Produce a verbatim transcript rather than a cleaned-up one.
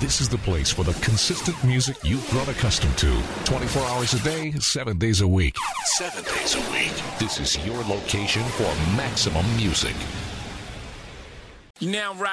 This is the place for the consistent music you've grown accustomed to. twenty-four hours a day, seven days a week. Seven days a week. This is your location for maximum music. You now